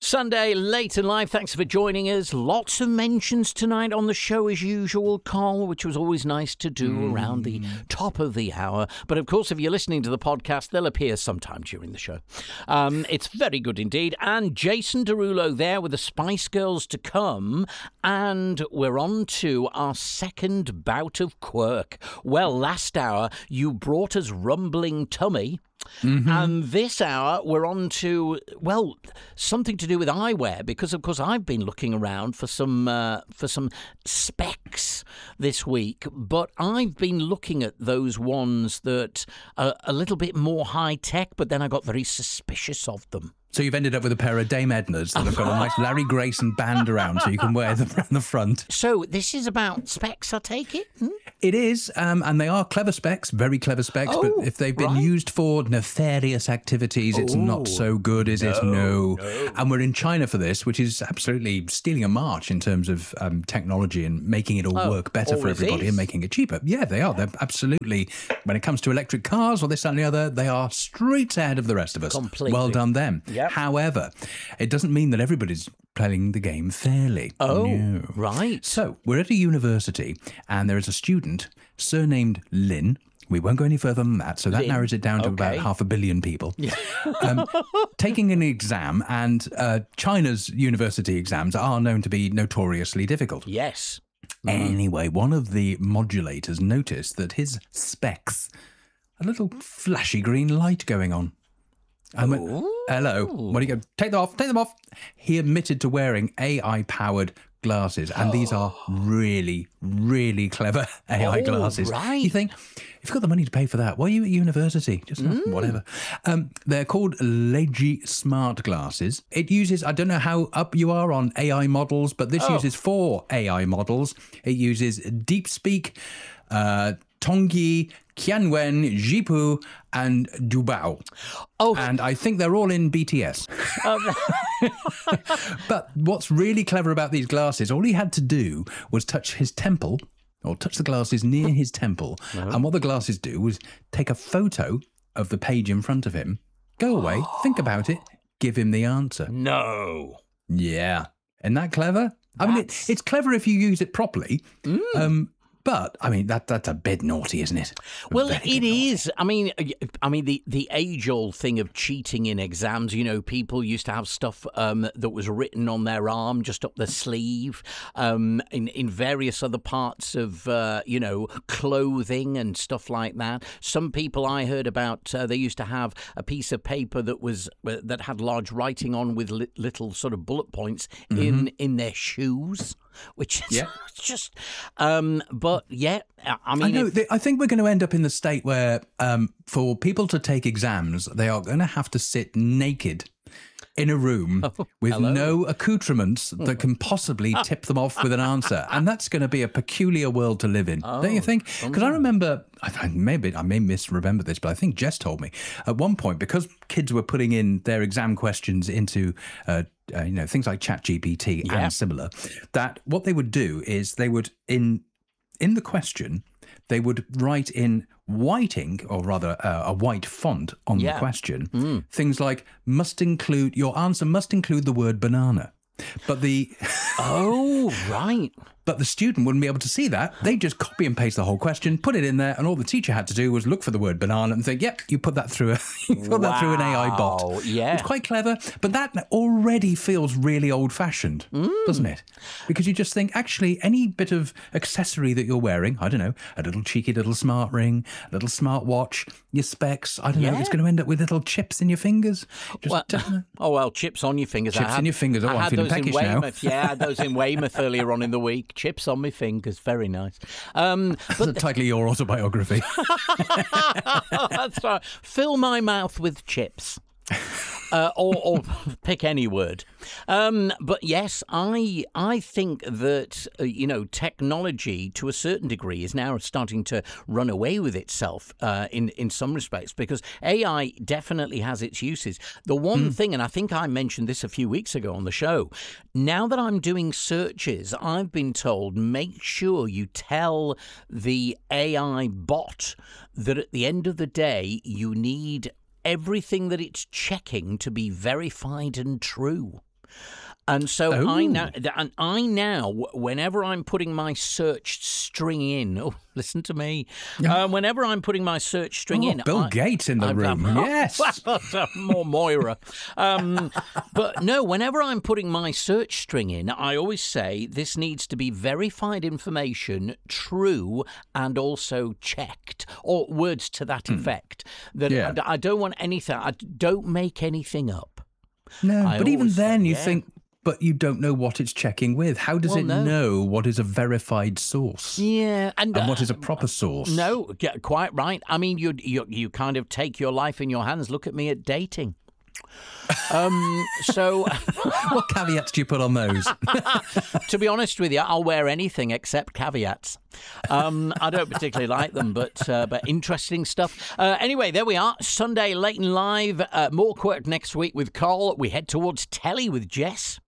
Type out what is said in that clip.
Sunday, late in life. Thanks for joining us. Lots of mentions tonight on the show as usual, Carl, which was always nice to do around the top of the hour. But of course, if you're listening to the podcast, they'll appear sometime during the show. It's very good indeed. And Jason Derulo there with the Spice Girls to come. And we're on to our second bout of quirk. Well, last hour, you brought us Rumbling Tummy. Mm-hmm. And this hour, we're on to, well, something to do with eyewear, because, of course, I've been looking around for some specs this week, but I've been looking at those ones that are a little bit more high-tech, but then I got very suspicious of them. So you've ended up with a pair of Dame Ednas that have got a nice Larry Grayson band around so you can wear them around the front. So this is about specs, I take it? It is, and they are clever specs, very clever specs, but if they've been used for nefarious activities, it's not so good, is it? No. And we're in China for this, which is absolutely stealing a march in terms of technology and making it all work better for everybody and making it cheaper. Yeah, they are. They're absolutely, when it comes to electric cars or this, that and the other, they are streets ahead of the rest of us. Completely. Well done them. Yep. However, it doesn't mean that everybody's playing the game fairly. No. Right. So we're at a university and there is a student surnamed Lin. We won't go any further than that, so that narrows it down to about 500 million people. Taking an exam, and China's university exams are known to be notoriously difficult. Yes. Anyway, one of the modulators noticed that his specs, a little flashy green light going on. I went, hello, what do you go? Take them off. He admitted to wearing AI-powered glasses, and these are really, really clever AI glasses. Right. You think, if you've got the money to pay for that, why are you at university? Just whatever. They're called Leji Smart Glasses. It uses, I don't know how up you are on AI models, but this uses 4 AI models. It uses DeepSpeak, Tongyi, Qianwen, Jipu, and Dubao. And I think they're all in BTS. But what's really clever about these glasses, all he had to do was touch his temple, or touch the glasses near his temple. And what the glasses do was take a photo of the page in front of him, go away, think about it, give him the answer. No. Yeah. Isn't that clever? I mean, it's clever if you use it properly. But, I mean, that's a bit naughty, isn't it? Well, it is. I mean, the age-old thing of cheating in exams, you know, people used to have stuff that was written on their arm, just up the sleeve, in various other parts of, clothing and stuff like that. Some people I heard about, they used to have a piece of paper that had large writing on with little sort of bullet points in their shoes. Which is just, but yeah, I mean, I think we're going to end up in the state where, for people to take exams, they are going to have to sit naked in a room with no accoutrements that can possibly tip them off with an answer. And that's going to be a peculiar world to live in, don't you think? Because I remember, I may misremember this, but I think Jess told me at one point, because kids were putting in their exam questions into things like ChatGPT and similar, that what they would do is they would, in the question, they would write in white ink, or rather a white font on the question, things like your answer must include the word banana. But the But the student wouldn't be able to see that. They just copy and paste the whole question, put it in there, and all the teacher had to do was look for the word banana and think, "Yep, you put that through that through an AI bot." Yeah, it's quite clever. But that already feels really old-fashioned, doesn't it? Because you just think, actually, any bit of accessory that you're wearing, I don't know, a little cheeky little smart ring, a little smart watch, your specs, I don't know, it's going to end up with little chips in your fingers. Chips on your fingers. Chips in your fingers. Oh, I'm feeling peckish now. Yeah, I had those in Weymouth earlier on in the week. Chips on my fingers, very nice. That's a title of your autobiography. That's right. Fill my mouth with chips. Or pick any word. But yes, I think that, technology to a certain degree is now starting to run away with itself in some respects, because AI definitely has its uses. The one thing, and I think I mentioned this a few weeks ago on the show, now that I'm doing searches, I've been told, make sure you tell the AI bot that at the end of the day, you need everything that it's checking to be verified and true. And so I now, whenever I'm putting my search string in, listen to me. Whenever I'm putting my search string in, Bill Gates in the room. Yes, more Moira. But no, whenever I'm putting my search string in, I always say this needs to be verified information, true, and also checked, or words to that effect. That I don't want anything. I don't make anything up. No, but even then, you think. But you don't know what it's checking with. How does it know what is a verified source? Yeah, and what is a proper source? No, quite right. I mean, you kind of take your life in your hands. Look at me at dating. So, what caveats do you put on those? To be honest with you, I'll wear anything except caveats. I don't particularly like them, but interesting stuff. Anyway, there we are. Sunday, Late and Live. More Quirk next week with Carl. We head towards telly with Jess.